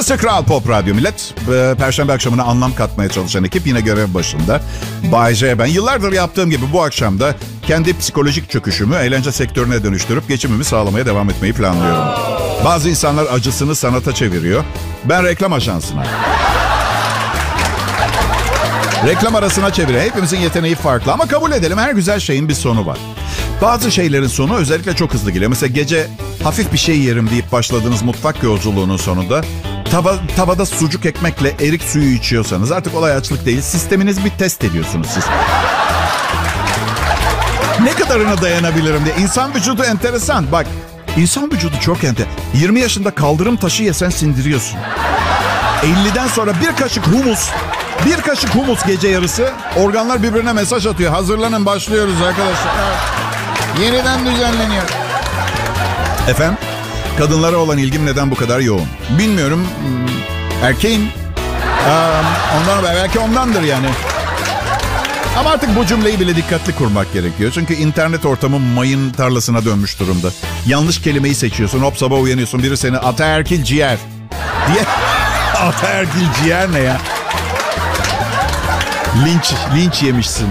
Burası Kral Pop Radyo millet. Perşembe akşamına anlam katmaya çalışan ekip yine görev başında. Bay J ben. Yıllardır yaptığım gibi bu akşam da kendi psikolojik çöküşümü eğlence sektörüne dönüştürüp geçimimi sağlamaya devam etmeyi planlıyorum. Bazı insanlar acısını sanata çeviriyor. Ben reklam ajansına. Reklam arasına çeviriyor. Hepimizin yeteneği farklı ama kabul edelim her güzel şeyin bir sonu var. Bazı şeylerin sonu özellikle çok hızlı geliyor. Mesela gece hafif bir şey yerim deyip başladığınız mutfak yolculuğunun sonunda tavada sucuk ekmekle erik suyu içiyorsanız artık olay açlık değil, sisteminiz bir test ediyorsunuz siz. Ne kadarına dayanabilirim diye. İnsan vücudu enteresan. Bak, insan vücudu çok enteresan. 20 yaşında kaldırım taşı yesen sindiriyorsun. 50'den sonra bir kaşık humus gece yarısı. Organlar birbirine mesaj atıyor. Hazırlanın, başlıyoruz arkadaşlar. Evet. Yeniden düzenleniyor. Efendim? Kadınlara olan ilgim neden bu kadar yoğun? Bilmiyorum. Erkeğim. Belki ondandır yani. Ama artık bu cümleyi bile dikkatli kurmak gerekiyor. Çünkü internet ortamı mayın tarlasına dönmüş durumda. Yanlış kelimeyi seçiyorsun. Hop sabah uyanıyorsun. Biri seni ataerkil ciğer diye. Ataerkil ciğer ne ya? Linç yemişsin.